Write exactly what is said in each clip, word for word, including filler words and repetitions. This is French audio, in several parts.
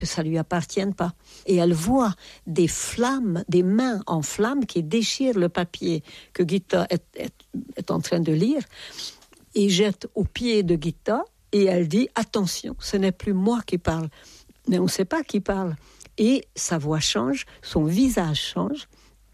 que ça lui appartienne pas. Et elle voit des flammes, des mains en flammes qui déchirent le papier que Gita est, est, est en train de lire et jette au pied de Gita et elle dit « Attention, ce n'est plus moi qui parle ». Mais on ne sait pas qui parle. Et sa voix change, son visage change.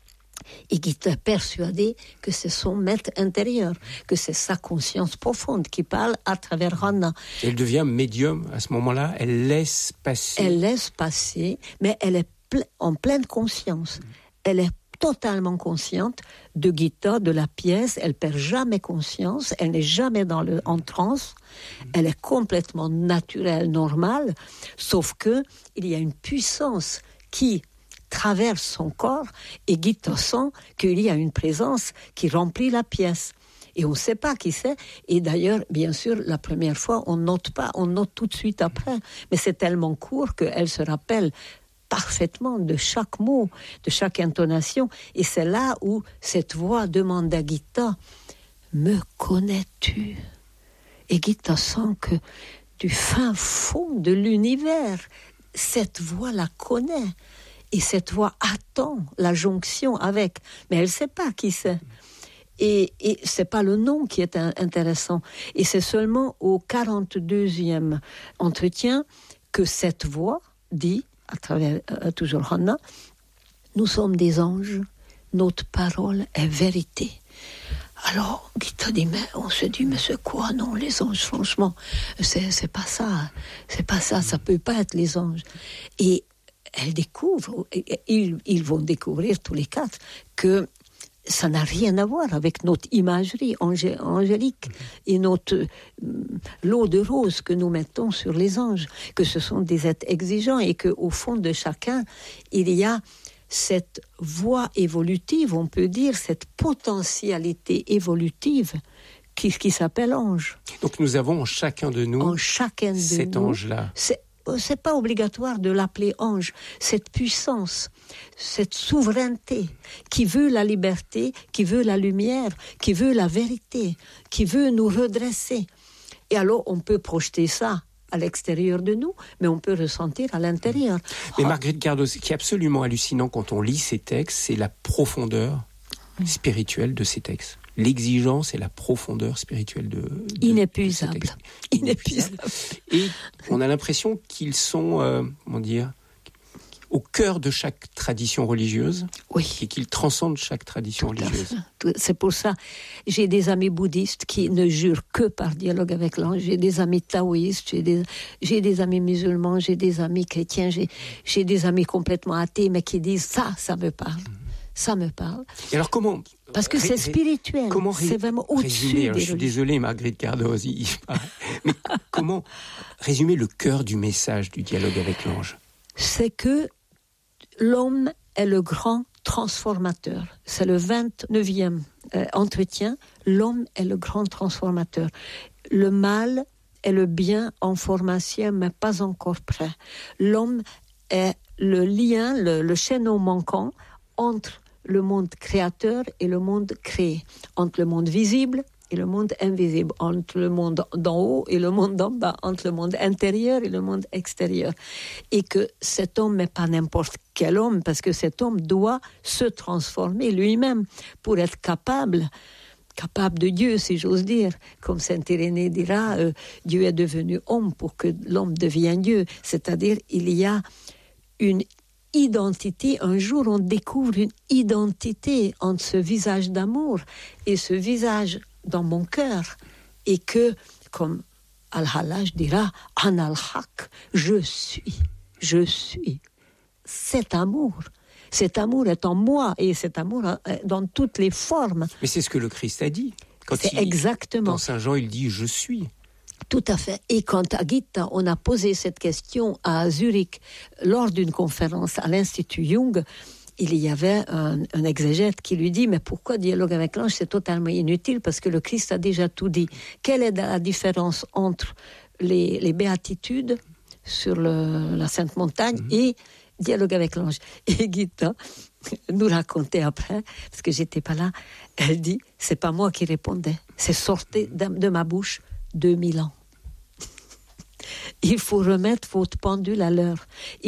Et Gita est persuadée que c'est son maître intérieur, que c'est sa conscience profonde qui parle à travers Rana. Elle devient médium à ce moment-là, elle laisse passer. Elle laisse passer, mais elle est ple- en pleine conscience. Elle est totalement consciente de Gita, de la pièce, elle perd jamais conscience, elle n'est jamais dans le, en transe, elle est complètement naturelle, normale, sauf que il y a une puissance qui traverse son corps et Gita sent qu'il y a une présence qui remplit la pièce. Et on ne sait pas qui c'est. Et d'ailleurs, bien sûr, la première fois, on note pas, on note tout de suite après. Mais c'est tellement court qu'elle se rappelle parfaitement de chaque mot, de chaque intonation. Et c'est là où cette voix demande à Gita, « Me connais-tu » Et Gita sent que du fin fond de l'univers, cette voix la connaît. Et cette voix attend la jonction avec, mais elle ne sait pas qui c'est. Et, et ce n'est pas le nom qui est un, intéressant. Et c'est seulement au quarante-deuxième entretien que cette voix dit, à travers euh, toujours Hannah, « Nous sommes des anges, notre parole est vérité. » Alors, Gita dit, mais on se dit, mais c'est quoi, non, les anges, franchement, c'est, c'est pas ça, c'est pas ça, ça peut pas être les anges. Et elle découvre, ils, ils vont découvrir tous les quatre, que ça n'a rien à voir avec notre imagerie angé- angélique et notre euh, lot de roses que nous mettons sur les anges, que ce sont des êtres exigeants et qu'au fond de chacun, il y a cette voie évolutive, on peut dire, cette potentialité évolutive qui, qui s'appelle ange. Donc nous avons en chacun de nous en chacun de cet nous, ange-là. C'est, c'est pas obligatoire de l'appeler ange. Cette puissance, cette souveraineté qui veut la liberté, qui veut la lumière, qui veut la vérité, qui veut nous redresser. Et alors on peut projeter ça à l'extérieur de nous, mais on peut ressentir à l'intérieur. Mais oh. Marguerite Gardeau, ce qui est absolument hallucinant quand on lit ces textes, c'est la profondeur spirituelle de ces textes. L'exigence et la profondeur spirituelle de, de inépuisable. de inépuisable. Et on a l'impression qu'ils sont, euh, comment dire, au cœur de chaque tradition religieuse, oui. et qu'ils transcendent chaque tradition Tout religieuse. C'est pour ça, j'ai des amis bouddhistes qui ne jurent que par dialogue avec l'ange. J'ai des amis taoïstes, j'ai des, j'ai des amis musulmans, j'ai des amis chrétiens, j'ai, j'ai des amis complètement athées, mais qui disent ça, ça me parle. Ça me parle. Et alors comment Parce que ré, c'est spirituel. Comment ré, c'est vraiment au-dessus résumer, des alors, Je suis religions. désolé, Marguerite Cardoz, mais comment résumer le cœur du message du dialogue avec l'ange ? C'est que l'homme est le grand transformateur. C'est le vingt-neuvième euh, entretien. L'homme est le grand transformateur. Le mal est le bien en formation, mais pas encore prêt. L'homme est le lien, le, le chaînon manquant entre le monde créateur et le monde créé, entre le monde visible et le monde invisible, entre le monde d'en haut et le monde d'en bas, entre le monde intérieur et le monde extérieur. Et que cet homme n'est pas n'importe quel homme, parce que cet homme doit se transformer lui-même pour être capable, capable de Dieu, si j'ose dire. Comme saint Irénée dira, euh, Dieu est devenu homme pour que l'homme devienne Dieu. C'est-à-dire, il y a une identité, un jour on découvre une identité entre ce visage d'amour et ce visage dans mon cœur, et que, comme Al-Hallaj dira, Ana al-Haq, je suis, je suis cet amour. Cet amour est en moi, et cet amour est dans toutes les formes. Mais c'est ce que le Christ a dit. Quand c'est il, exactement. Dans Saint Jean, il dit « je suis ». Tout à fait. Et quand à Gita, on a posé cette question à Zurich, lors d'une conférence à l'Institut Jung, il y avait un, un exégète qui lui dit « Mais pourquoi dialogue avec l'ange ? C'est totalement inutile parce que le Christ a déjà tout dit. Quelle est la différence entre les, les béatitudes sur le, la Sainte Montagne mmh. et dialogue avec l'ange ?» Et Gita nous racontait après, parce que j'étais pas là, elle dit « C'est pas moi qui répondais, c'est sorti de, de ma bouche deux mille ans. » il faut remettre votre pendule à l'heure.